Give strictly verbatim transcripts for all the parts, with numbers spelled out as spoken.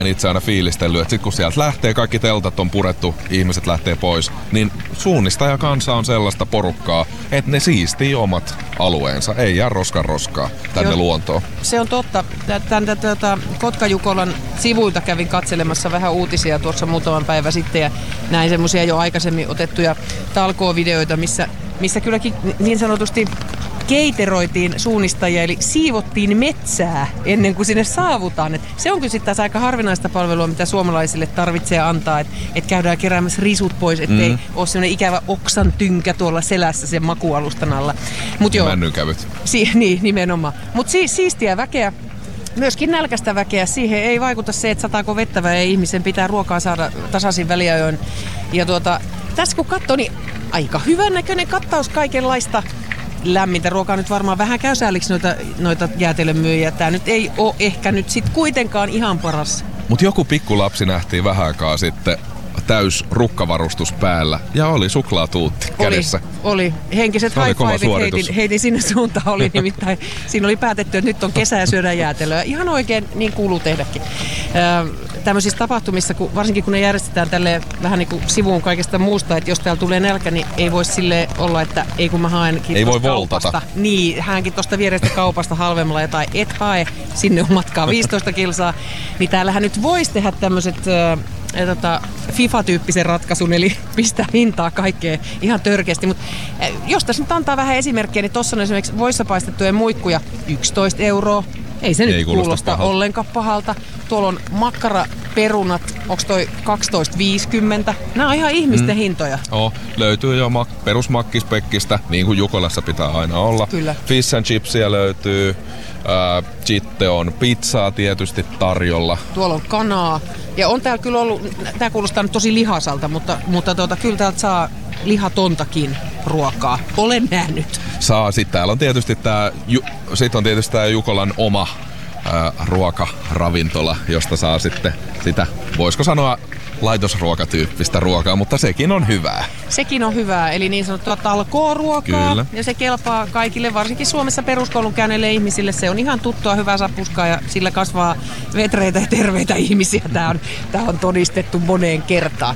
itse aina fiilistellyt, että sit kun sieltä lähtee, kaikki teltat on purettu, ihmiset lähtee pois, niin suunnistajakansa on sellaista porukkaa, että ne siistii omat alueensa, ei jää roskan roskaa tänne Joo, luontoon. Se on totta. Tän, tuota, Kotka-Jukolan sivuilta kävin katselemassa vähän uutisia tuossa muutaman päivän sitten ja näin semmoisia jo aikaisemmin otettuja talkoovideoita, missä, missä kylläkin niin sanotusti keiteroitiin suunnistajia, eli siivottiin metsää ennen kuin sinne saavutaan. Et se on kyllä sitten taas aika harvinaista palvelua, mitä suomalaisille tarvitsee antaa, että et käydään keräämässä risut pois, ettei mm. ole semmoinen ikävä oksan tynkä tuolla selässä sen makualustan alla. Mut joo, Männynkävyt. Si- niin, nimenomaan. Mutta si- siistiä väkeä. Myöskin nälkäistä väkeä. Siihen ei vaikuta se, että sataako vettä vai ei. Ihmisen pitää ruokaa saada tasaisin väliajoin. Ja tuota, tässä kun katsoo, niin aika hyvän näköinen kattaus kaikenlaista lämmintä ruokaa. Nyt varmaan vähän käy sääliksi noita, noita jäätelönmyyjiä. Tämä nyt ei ole ehkä nyt sit kuitenkaan ihan paras. Mutta joku pikkulapsi nähtiin vähän aikaa sitten täys rukkavarustus päällä ja oli suklaatuutti oli, kädessä. Oli. Henkiset high fiveit heitin, heitin sinne suuntaan. Oli nimittäin, siinä oli päätetty, että nyt on kesä ja syödään jäätelöä. Ihan oikein niin kuuluu tehdäkin. Tämmöisissä tapahtumissa, kun, varsinkin kun ne järjestetään tälleen vähän niin kuin sivuun kaikesta muusta, että jos täällä tulee nälkä, niin ei voi silleen olla, että ei kun mä haenkin ei voi kaupasta. voltata. Niin, haenkin tuosta vierestä kaupasta halvemmalla jotain, et hae, sinne on matkaa viisitoista kilsaa. Niin täällähän nyt voisi tehdä tämmöiset Ja tota, FIFA-tyyppisen ratkaisun, eli pistää hintaa kaikkea ihan törkeästi. Mutta jos tässä nyt antaa vähän esimerkkiä, niin tuossa on esimerkiksi voissa paistettuja muikkuja yksitoista euroa. Ei se ei nyt kuulosta, kuulosta ollenkaan pahalta. Tuolla on makkaraperunat, onko toi kaksitoista viisikymmentä? Nämä on ihan ihmisten mm. hintoja. Oh, löytyy jo mak- perusmakkispekkistä, niin kuin Jukolassa pitää aina olla. Kyllä. Fish and chipsia löytyy. Äh, sitten on pizzaa tietysti tarjolla. Tuolla on kanaa. Ja on täällä kyllä ollut, tää kuulostaa nyt tosi lihasalta, mutta, mutta tuota, kyllä täältä saa lihatontakin ruokaa. Olen nähnyt. Saa. Sitten täällä on tietysti tää, ju, sit on tietysti tää Jukolan oma ää, ruokaravintola, josta saa sitten sitä, voisiko sanoa, laitosruokatyyppistä ruokaa, mutta sekin on hyvää. Sekin on hyvää, eli niin sanottua talkooruokaa. Kyllä. Ja se kelpaa kaikille, varsinkin Suomessa peruskoulun käyneille ihmisille. Se on ihan tuttua, hyvää sapuskaa ja sillä kasvaa vetreitä ja terveitä ihmisiä. Tämä on, tämä on todistettu moneen kertaan.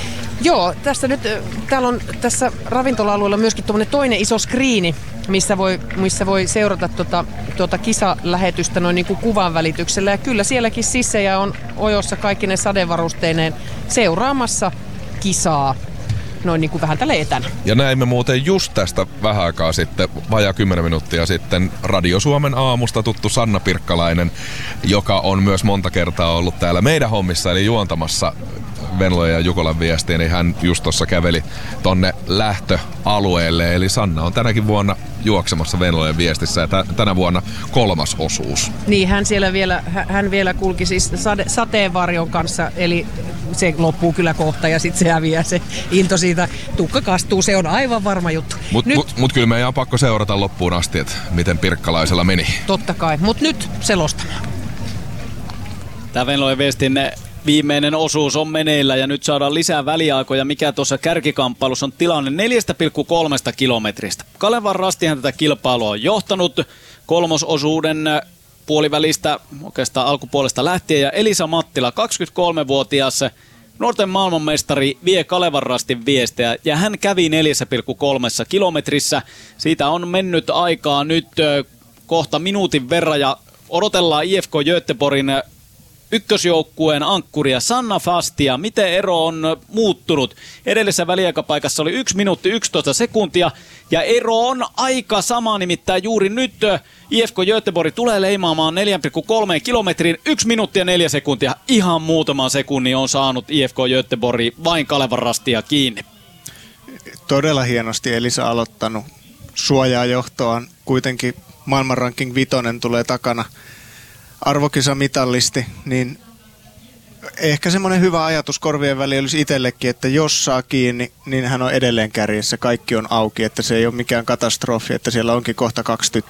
Joo, tässä nyt, täällä on tässä ravintola-alueella myöskin tuommoinen toinen iso skriini, missä voi, missä voi seurata tuota, tuota kisalähetystä noin niin kuin kuvan välityksellä. Ja kyllä sielläkin sissejä on ojossa kaikki ne sadevarusteineen seuraamassa kisaa noin niin kuin vähän tällä etänä. Ja näimme muuten just tästä vähän aikaa sitten, vajaa kymmenen minuuttia sitten, Radio Suomen aamusta tuttu Sanna Pirkkalainen, joka on myös monta kertaa ollut täällä meidän hommissa, eli juontamassa Venlojen ja Jukolan viestiä, niin hän just tuossa käveli tonne lähtöalueelle. Eli Sanna on tänäkin vuonna juoksemassa Venlojen viestissä ja t- tänä vuonna kolmas osuus. Niin, hän siellä vielä, hän vielä kulki siis sade, sateenvarjon kanssa, eli se loppuu kyllä kohta ja sitten se häviää se into siitä. Tukka kastuu, se on aivan varma juttu. Mutta mut, mut kyllä meidän on pakko seurata loppuun asti, että miten Pirkkalaisella meni. Totta kai, mutta nyt selostamaan. Tämä Venlojen viestin viimeinen osuus on meneillä ja nyt saadaan lisää väliaikoja, mikä tuossa kärkikamppailussa on tilanne neljä pilkku kolme kilometristä. Kalevan Rastihan tätä kilpailua on johtanut kolmososuuden puolivälistä, oikeastaan alkupuolesta lähtien, ja Elisa Mattila, kaksikymmentäkolmevuotias nuorten maailmanmestari, vie Kalevan Rastin viestejä ja hän kävi neljä pilkku kolme kilometrissä. Siitä on mennyt aikaa nyt kohta minuutin verran ja odotellaan I F K Göteborgin ykkösjoukkueen ankkuria Sanna Fastia. Miten ero on muuttunut? Edellisessä väliaikapaikassa oli yksi minuutti yksitoista sekuntia ja ero on aika sama, nimittäin juuri nyt I F K Göteborg tulee leimaamaan neljä pilkku kolme kilometrin, yksi minuuttia neljä sekuntia. Ihan muutaman sekunnin on saanut I F K Göteborg vain Kalevan Rastia kiinni. Todella hienosti Elisa aloittanut. Suojaa johtoaan. Kuitenkin maailmanranking vitonen tulee takana. Arvokisamitallisti, niin ehkä semmoinen hyvä ajatus korvien väliin olisi itsellekin, että jos saa kiinni, niin hän on edelleen kärjessä. Kaikki on auki, että se ei ole mikään katastrofi, että siellä onkin kohta kaksi tyttöä